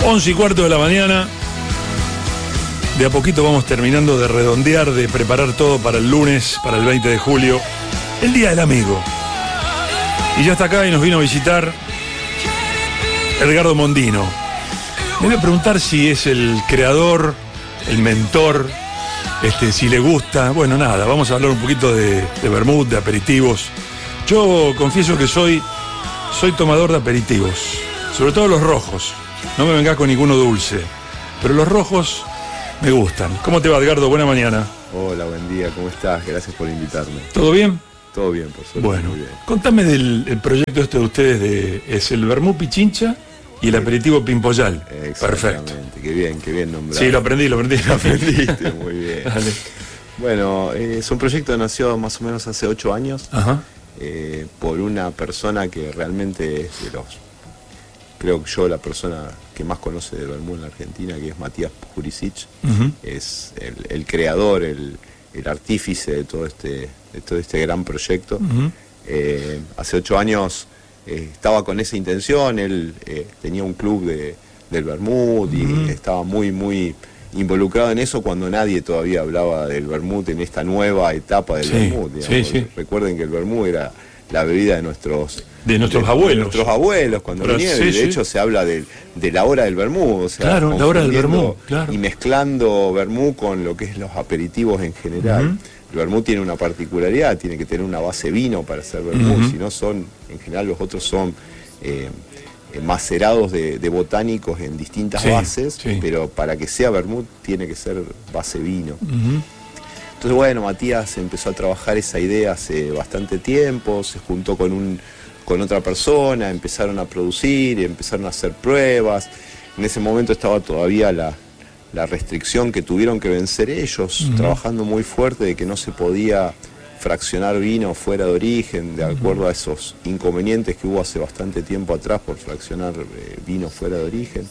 11:15 de la mañana. De a poquito vamos terminando de redondear, de preparar todo para el lunes, para el 20 de julio, el Día del Amigo. Y ya está acá y nos vino a visitar Edgardo Mondino. Me voy a preguntar si es el creador, el mentor, si le gusta. Bueno, nada, vamos a hablar un poquito de vermut, de aperitivos. Yo confieso que soy tomador de aperitivos, sobre todo los rojos. No me vengas con ninguno dulce, pero los rojos me gustan. ¿Cómo te va, Edgardo? Buena mañana. Hola, buen día, ¿cómo estás? Gracias por invitarme. ¿Todo bien? Todo bien, por suerte. Bueno, muy bien. Contame del proyecto de ustedes, es el vermut Pichincha y el aperitivo Pimpoyal. Perfecto. Qué bien nombrado. Sí, lo aprendí. Lo aprendiste, muy bien. Dale. Bueno, es un proyecto que nació más o menos hace 8 años. Ajá. Por una persona que realmente es creo que yo la persona que más conoce del vermut en la Argentina, que es Matías Pujuricic. Uh-huh. Es el creador, el artífice de todo este gran proyecto. Uh-huh. Hace 8 años estaba con esa intención. Él tenía un club del vermut y Uh-huh. estaba muy involucrado en eso cuando nadie todavía hablaba del vermut en esta nueva etapa del vermut. Sí. Recuerden que el vermut era la bebida de nuestros abuelos. De nuestros abuelos cuando venían. Sí, de hecho se habla de la hora del vermut. O sea, claro, la hora del vermut, claro. Y mezclando vermut con lo que es los aperitivos en general. Uh-huh. El vermut tiene una particularidad, tiene que tener una base vino para hacer vermut. Uh-huh. Si no en general los otros son macerados de botánicos en distintas bases, pero para que sea vermut tiene que ser base vino. Uh-huh. Entonces, bueno, Matías empezó a trabajar esa idea hace bastante tiempo, se juntó con otra persona, empezaron a producir, empezaron a hacer pruebas. En ese momento estaba todavía la restricción que tuvieron que vencer ellos, uh-huh. trabajando muy fuerte de que no se podía fraccionar vino fuera de origen, de acuerdo a esos inconvenientes que hubo hace bastante tiempo atrás por fraccionar vino fuera de origen.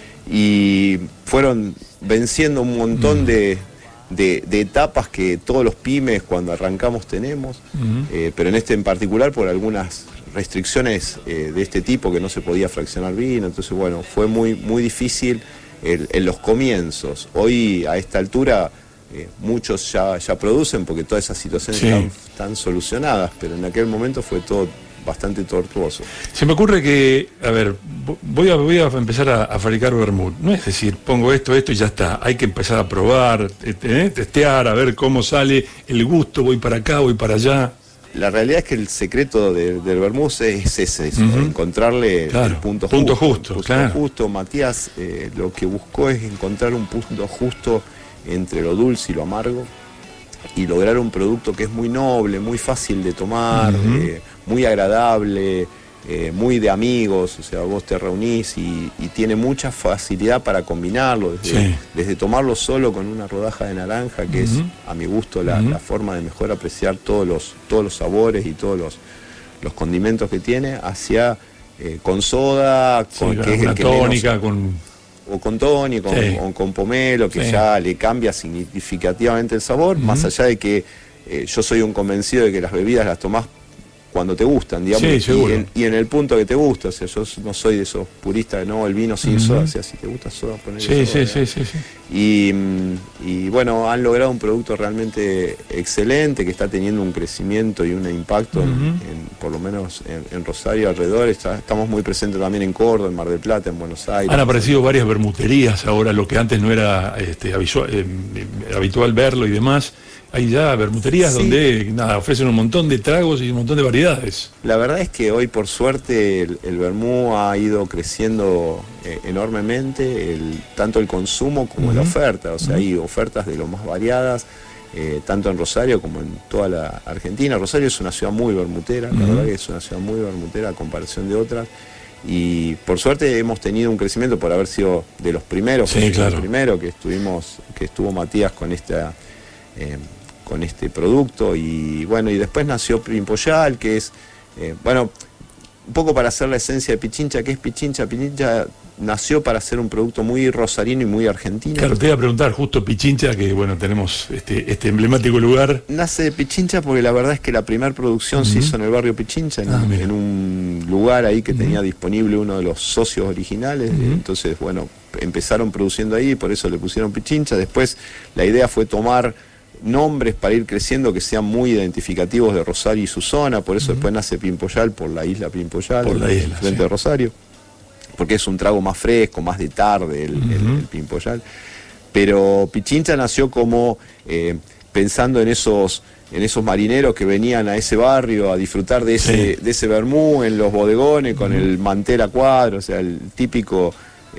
Y fueron venciendo un montón de etapas que todos los pymes cuando arrancamos tenemos, uh-huh. Pero en este en particular por algunas restricciones de este tipo que no se podía fraccionar vino. Entonces, bueno, fue muy difícil en los comienzos. Hoy a esta altura muchos ya producen porque todas esas situaciones están solucionadas, pero en aquel momento fue todo bastante tortuoso. Se me ocurre que, a ver, voy a empezar a fabricar vermut. No es decir, pongo esto y ya está. Hay que empezar a probar, testear, a ver cómo sale el gusto, voy para acá, voy para allá. La realidad es que el secreto del vermut es ese, uh-huh. encontrarle el punto justo. Claro. Matías lo que buscó es encontrar un punto justo entre lo dulce y lo amargo y lograr un producto que es muy noble, muy fácil de tomar, uh-huh. Muy agradable, muy de amigos. O sea, vos te reunís y tiene mucha facilidad para combinarlo, desde tomarlo solo con una rodaja de naranja, que uh-huh. es a mi gusto la forma de mejor apreciar todos los sabores y todos los condimentos que tiene, hacia con soda, que es el que tónica, o con tónico, o con pomelo, que ya le cambia significativamente el sabor, uh-huh. más allá de que yo soy un convencido de que las bebidas las tomás cuando te gustan, digamos, y en el punto que te gusta. O sea, yo no soy de esos puristas, no, el vino sin uh-huh. soda, o sea, si te gusta soda, ponele soda. Sí. Y bueno, han logrado un producto realmente excelente, que está teniendo un crecimiento y un impacto, uh-huh. por lo menos en Rosario alrededor. Estamos muy presentes también en Córdoba, en Mar del Plata, en Buenos Aires. Han aparecido varias vermuterías ahora, lo que antes no era habitual verlo y demás. Hay ya vermuterías donde ofrecen un montón de tragos y un montón de variedades. La verdad es que hoy, por suerte, el vermut ha ido creciendo enormemente, tanto el consumo como uh-huh. la oferta. O sea, uh-huh. hay ofertas de lo más variadas, tanto en Rosario como en toda la Argentina. Rosario es una ciudad muy vermutera, uh-huh. la verdad que es una ciudad muy vermutera a comparación de otras. Y por suerte hemos tenido un crecimiento por haber sido de los primeros, el primero que estuvo Matías con este producto. Y bueno, y después nació Pimpoyal, que es un poco para hacer la esencia de Pichincha. ¿Qué es Pichincha? Pichincha nació para ser un producto muy rosarino y muy argentino. Claro, te iba a preguntar, justo Pichincha, que bueno, tenemos este emblemático lugar. Nace de Pichincha porque la verdad es que la primera producción se hizo en el barrio Pichincha, en un lugar ahí que tenía disponible uno de los socios originales. Entonces, bueno, empezaron produciendo ahí, por eso le pusieron Pichincha. Después la idea fue tomar nombres para ir creciendo que sean muy identificativos de Rosario y su zona, por eso después nace Pimpollar, por la isla Pimpollar, frente de Rosario, porque es un trago más fresco, más de tarde el Pimpollar. Pero Pichincha nació como pensando en esos marineros que venían a ese barrio a disfrutar de ese vermú en los bodegones con el mantel a cuadro, o sea, el típico...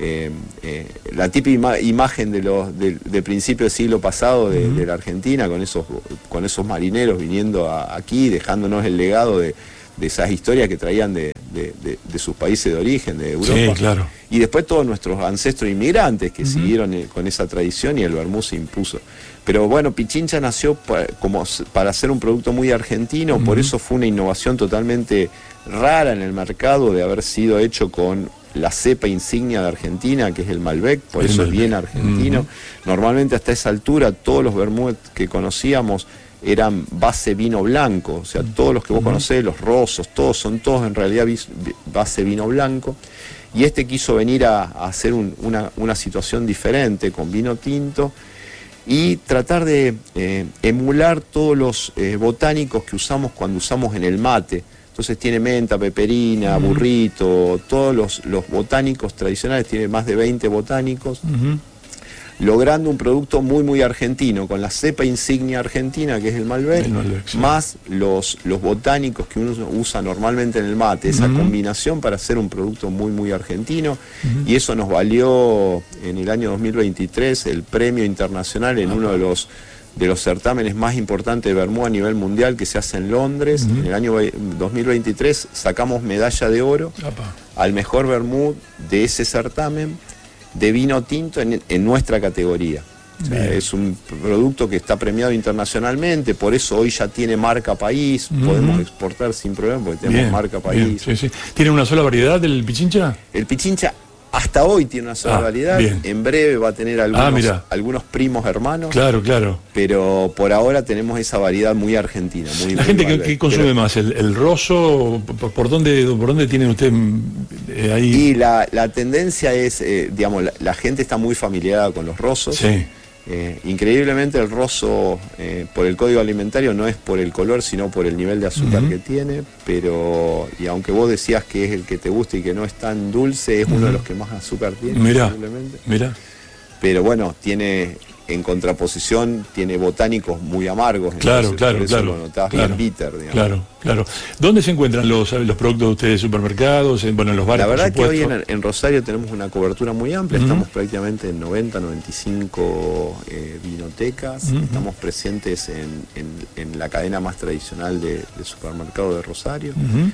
la típica imagen de principio del siglo pasado de la Argentina, con esos marineros viniendo aquí, dejándonos el legado de esas historias que traían de sus países de origen, de Europa. Sí, claro. Y después todos nuestros ancestros inmigrantes que siguieron con esa tradición, y el vermú se impuso. Pero bueno, Pichincha nació para ser un producto muy argentino, por eso fue una innovación totalmente rara en el mercado, de haber sido hecho con la cepa insignia de Argentina, que es el Malbec, por eso es bien argentino. Normalmente hasta esa altura todos los vermut que conocíamos eran base vino blanco, o sea, todos los que vos conocés, los rosos, son todos en realidad base vino blanco. Y este quiso venir a hacer una situación diferente con vino tinto y tratar de emular todos los botánicos que usamos cuando usamos en el mate. Entonces tiene menta, peperina, burrito, todos los botánicos tradicionales, tiene más de 20 botánicos, logrando un producto muy muy argentino, con la cepa insignia argentina que es el Malbec, más los botánicos que uno usa normalmente en el mate, esa combinación para hacer un producto muy muy argentino, y eso nos valió en el año 2023 el premio internacional en uno de los certámenes más importantes de vermú a nivel mundial, que se hace en Londres. En el año 2023 sacamos medalla de oro al mejor vermú de ese certamen de vino tinto en nuestra categoría. O sea, es un producto que está premiado internacionalmente, por eso hoy ya tiene marca país, podemos exportar sin problema porque tenemos marca país. ¿Tiene una sola variedad del Pichincha? El Pichincha hasta hoy tiene una sola variedad, en breve va a tener algunos primos hermanos. Claro. Pero por ahora tenemos esa variedad muy argentina. ¿La gente que consume más? ¿El roso? ¿Por dónde tienen ustedes ahí? Y la tendencia es, digamos, la gente está muy familiarizada con los rosos. Sí. Increíblemente el roso, por el código alimentario, no es por el color, sino por el nivel de azúcar que tiene, y aunque vos decías que es el que te gusta y que no es tan dulce, es uno de los que más azúcar tiene. Mirá. Pero bueno, en contraposición, tiene botánicos muy amargos. Claro. Lo notás bien bitter, digamos. Claro. ¿Dónde se encuentran los productos de ustedes de supermercados? En los bares, la verdad que hoy en Rosario tenemos una cobertura muy amplia, estamos prácticamente en 95 vinotecas, estamos presentes en la cadena más tradicional de supermercado de Rosario,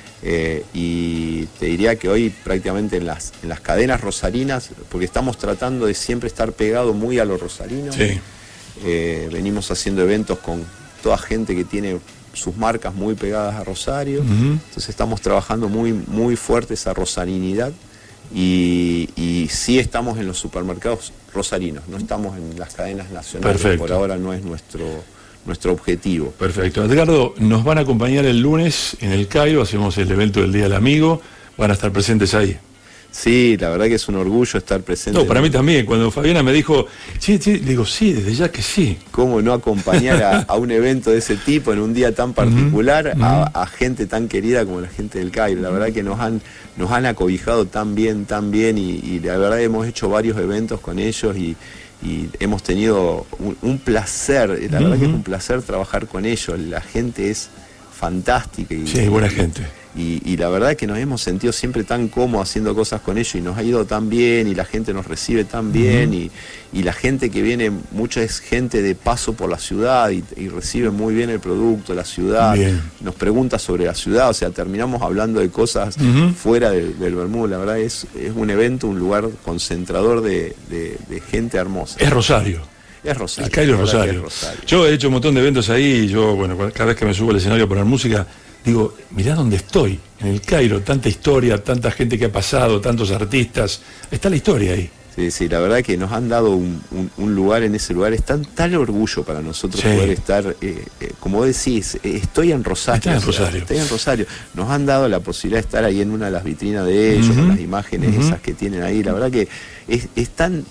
y te diría que hoy prácticamente en las cadenas rosarinas, porque estamos tratando de siempre estar pegado muy a lo rosarino. Venimos haciendo eventos con toda gente que tiene sus marcas muy pegadas a Rosario, entonces estamos trabajando muy, muy fuerte esa rosarinidad, y sí estamos en los supermercados rosarinos, no estamos en las cadenas nacionales. Perfecto. Por ahora no es nuestro objetivo. Perfecto. Edgardo, nos van a acompañar el lunes en el Cairo, hacemos el evento del Día del Amigo, van a estar presentes ahí. Sí, la verdad que es un orgullo estar presente. No, para mí también. Cuando Fabiana me dijo, sí, digo, sí, desde ya que sí. ¿Cómo no acompañar a un evento de ese tipo en un día tan particular, a gente tan querida como la gente del Cairo? La verdad que nos han acobijado tan bien, y la verdad hemos hecho varios eventos con ellos y hemos tenido un placer. La verdad que es un placer trabajar con ellos. La gente es fantástica. Sí, buena gente. Y la verdad es que nos hemos sentido siempre tan cómodos haciendo cosas con ellos, y nos ha ido tan bien, y la gente nos recibe tan bien, y la gente que viene, mucha es gente de paso por la ciudad y recibe muy bien el producto, la ciudad, nos pregunta sobre la ciudad, o sea, terminamos hablando de cosas fuera del vermú. La verdad es un evento, un lugar concentrador de gente hermosa. Es Rosario. Es Rosario. El Cairo es Rosario. Yo he hecho un montón de eventos ahí, y cada vez que me subo al escenario a poner música, digo, mirá dónde estoy, en el Cairo, tanta historia, tanta gente que ha pasado, tantos artistas, está la historia ahí. Sí, sí, la verdad que nos han dado un lugar en ese lugar, es tal orgullo para nosotros poder estar, como vos decís, estoy en Rosario. Estoy en Rosario. Nos han dado la posibilidad de estar ahí en una de las vitrinas de ellos, con las imágenes esas que tienen ahí. La verdad que es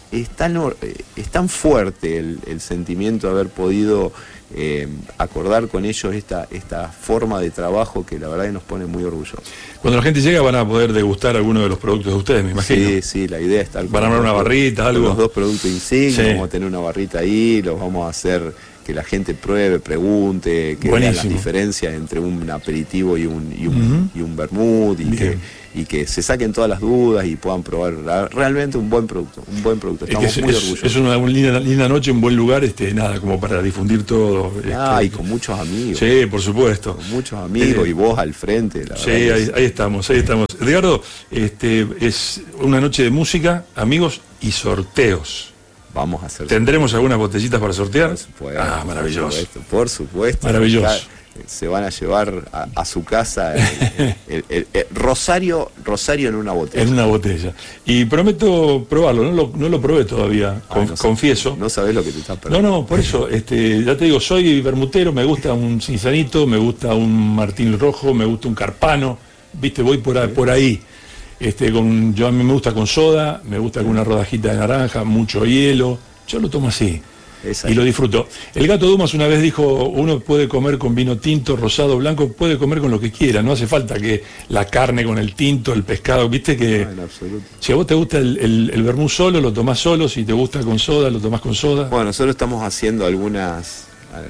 tan fuerte el sentimiento de haber podido acordar con ellos esta forma de trabajo que la verdad que nos pone muy orgullosos. Cuando la gente llega van a poder degustar algunos de los productos de ustedes, me imagino. Sí, sí, la idea es estar van a armar una barrita, algo. Los dos productos insignia, vamos a tener una barrita ahí, los vamos a hacer que la gente pruebe, pregunte, que vean las diferencias entre un aperitivo y un vermut, y que se saquen todas las dudas y puedan probar realmente un buen producto. Estamos muy orgullosos. Es una linda noche, un buen lugar, nada, como para difundir todo. Y con muchos amigos. Sí, por supuesto. Con muchos amigos y vos al frente. La verdad ahí estamos. Edgardo, es una noche de música, amigos y sorteos. Vamos a hacer. ¿Tendremos algunas botellitas para sortear? Por supuesto. Maravilloso. Por supuesto. Maravilloso. Se van a llevar a su casa el Rosario en una botella. En una botella. Y prometo probarlo, no lo probé todavía, confieso. No sabés lo que te estás perdiendo. No, por eso, ya te digo, soy vermutero, me gusta un cinzanito, me gusta un Martín Rojo, me gusta un Carpano, viste, voy por ahí. Yo a mí me gusta con soda, me gusta con una rodajita de naranja, mucho hielo, yo lo tomo así. Y lo disfruto. El Gato Dumas una vez dijo, uno puede comer con vino tinto, rosado, blanco, puede comer con lo que quiera, no hace falta que la carne con el tinto, el pescado, viste que... No, en absoluto. Si a vos te gusta el vermú solo, lo tomás solo, si te gusta con soda, lo tomás con soda. Bueno, nosotros estamos haciendo algunos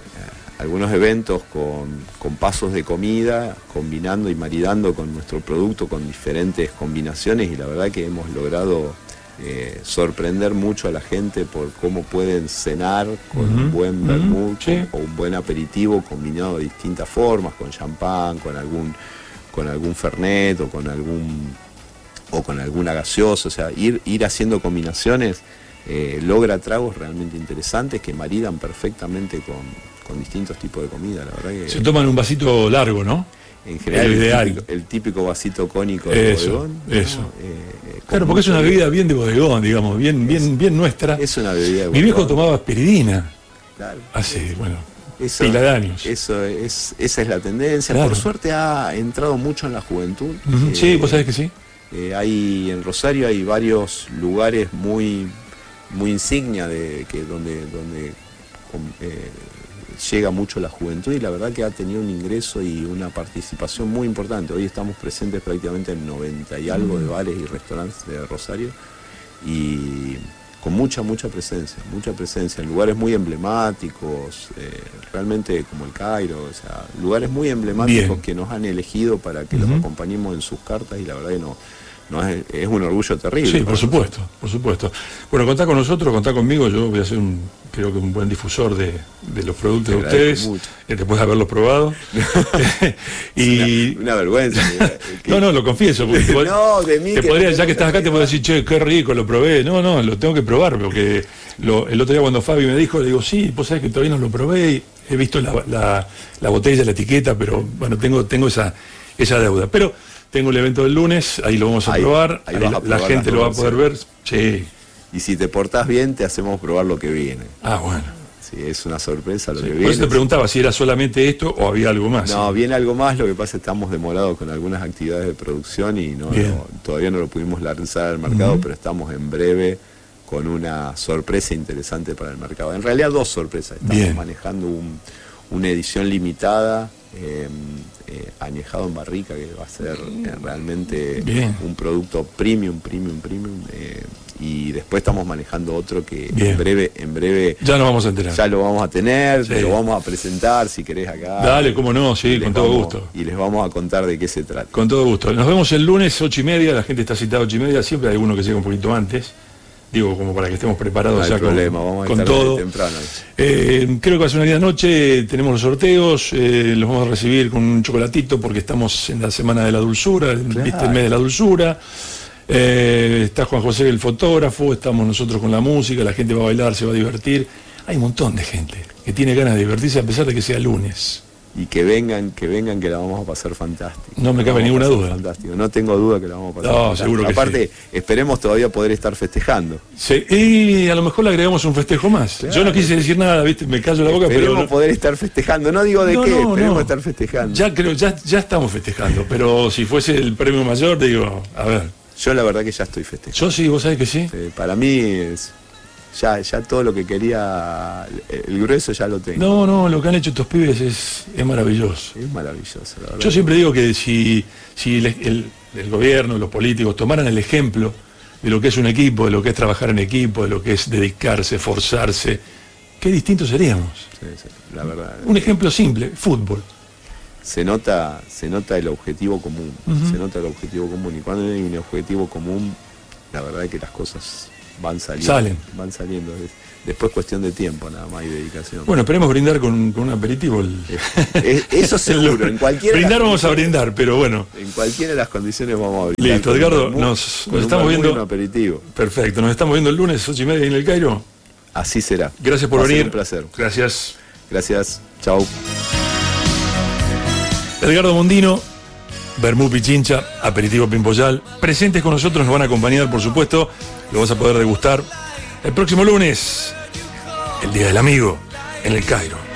eventos con pasos de comida, combinando y maridando con nuestro producto, con diferentes combinaciones, y la verdad que hemos logrado sorprender mucho a la gente por cómo pueden cenar con un buen vermut o un buen aperitivo combinado de distintas formas, con champán, con algún fernet o con alguna gaseosa. O sea, ir haciendo combinaciones logra tragos realmente interesantes que maridan perfectamente con distintos tipos de comida. La verdad que se toman un vasito largo, ¿no? En general el típico vasito cónico de bodegón. Eso. Claro, porque es una bebida bien de bodegón, digamos, bien nuestra. Es una bebida de bodegón. Mi viejo tomaba aspiridina. Claro. Hace, pila de años. Esa es la tendencia. Claro. Por suerte ha entrado mucho en la juventud. Sí, vos sabés que sí. En Rosario hay varios lugares muy insignia donde llega mucho la juventud, y la verdad que ha tenido un ingreso y una participación muy importante. Hoy estamos presentes prácticamente en 90 y algo de bares y restaurantes de Rosario, y con mucha presencia en lugares muy emblemáticos, realmente como el Cairo, o sea, lugares muy emblemáticos que nos han elegido para que los acompañemos en sus cartas, y la verdad que es un orgullo terrible. Sí, por supuesto. Bueno, contá con nosotros, contá conmigo, yo voy a ser creo que un buen difusor de los productos de ustedes, después de haberlos probado. Y una vergüenza. No, lo confieso. Ya que estás acá te puedo decir, che, qué rico, lo probé. No, lo tengo que probar, porque el otro día cuando Fabi me dijo, le digo, sí, vos sabés que todavía no lo probé, y he visto la botella, la etiqueta, pero bueno, tengo esa deuda. Pero tengo el evento del lunes, ahí lo vamos a probar, la gente lo va a poder ver. Sí. Y si te portás bien, te hacemos probar lo que viene. Bueno. Sí, es una sorpresa lo que viene. Por eso te preguntaba si era solamente esto o había algo más. No, viene algo más, lo que pasa es que estamos demorados con algunas actividades de producción y todavía no lo pudimos lanzar al mercado, pero estamos en breve con una sorpresa interesante para el mercado. En realidad 2 sorpresas. Estamos manejando una edición limitada, añejado en barrica, que va a ser realmente un producto premium, y después estamos manejando otro que en breve ya nos vamos a enterar, ya lo vamos a tener, te lo vamos a presentar si querés acá. Dale, cómo no, sí, con todo gusto. Y les vamos a contar de qué se trata. Con todo gusto. Nos vemos el lunes 8:30, la gente está citada 8:30, siempre hay alguno que llega un poquito antes. Digo, como para que estemos preparados no hay ya problema, vamos a con estar todo. Temprano. Creo que va a ser una linda noche, tenemos los sorteos, los vamos a recibir con un chocolatito porque estamos en la semana de la dulzura, el mes de la dulzura. Está Juan José el fotógrafo, estamos nosotros con la música, la gente va a bailar, se va a divertir. Hay un montón de gente que tiene ganas de divertirse a pesar de que sea lunes. y que vengan, que la vamos a pasar fantástico. No me cabe ninguna duda. Fantástico. No tengo duda que la vamos a pasar No, fantástico. seguro que Aparte, sí. esperemos todavía poder estar festejando. Sí, y a lo mejor le agregamos un festejo más. Claro. Yo no quise decir nada, ¿viste? Me callo la boca, Esperemos pero... poder estar festejando. No digo de qué, esperemos estar festejando. Ya creo, ya estamos festejando, pero si fuese el premio mayor, digo, a ver. Yo la verdad que ya estoy festejando. Yo sí, vos sabés que sí. Para mí es... Ya todo lo que quería, el grueso ya lo tengo. No, lo que han hecho estos pibes es maravilloso. Es maravilloso, la verdad. Yo siempre digo que si el gobierno, los políticos tomaran el ejemplo de lo que es un equipo, de lo que es trabajar en equipo, de lo que es dedicarse, esforzarse, qué distintos seríamos. Sí, la verdad. Un ejemplo simple, fútbol. Se nota el objetivo común. Se nota el objetivo común. Y cuando hay un objetivo común, la verdad es que las cosas van saliendo. Después cuestión de tiempo nada más y dedicación. Bueno, esperemos brindar con un aperitivo. Eso seguro. En cualquiera brindar vamos a brindar, pero bueno. En cualquiera de las condiciones vamos a brindar. Listo, Edgardo, nos estamos viendo. Un aperitivo. Perfecto, nos estamos viendo el lunes 8:30 en el Cairo. Así será. Gracias por venir. Un placer. Gracias. Gracias. Chau. Edgardo Mondino, Vermú Pichincha, Aperitivo Pimpoyal, presentes con nosotros, nos van a acompañar, por supuesto, lo vas a poder degustar el próximo lunes, el Día del Amigo, en el Cairo.